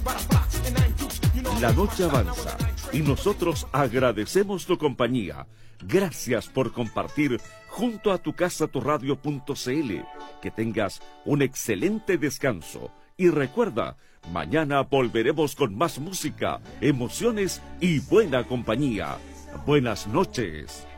La noche avanza y nosotros agradecemos tu compañía. Gracias por compartir junto a tucasaturadio.cl. Que tengas un excelente descanso. Y recuerda, mañana volveremos con más música, emociones y buena compañía. Buenas noches.